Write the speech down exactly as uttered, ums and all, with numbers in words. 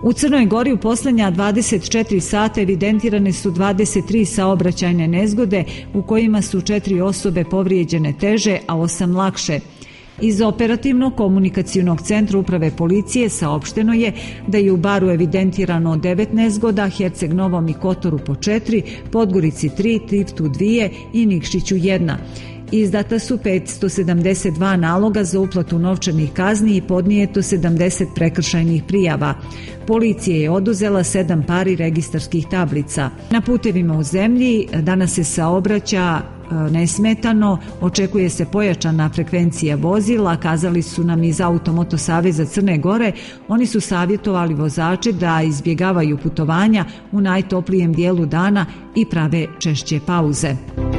U Crnoj Gori u posljednja dvadeset četiri sata evidentirane su dvadeset tri saobraćajne nezgode u kojima su četiri osobe povrijeđene teže, a osam lakše. Iz operativnog komunikacionog centra uprave policije saopšteno je da je u Baru evidentirano devet nezgoda, Herceg Novom i Kotoru po četiri, Podgorici tri, Tivtu dvije i Nikšiću jedna. Izdata su petsto sedamdeset dva naloga za uplatu novčanih kazni i podnijeto sedamdeset prekršajnih prijava. Policija je oduzela sedam pari registarskih tablica. Na putevima u zemlji danas se saobraća nesmetano, očekuje se pojačana frekvencija vozila, kazali su nam iz Automoto Saveza Crne Gore. Oni su savjetovali vozače da izbjegavaju putovanja u najtoplijem dijelu dana i prave češće pauze.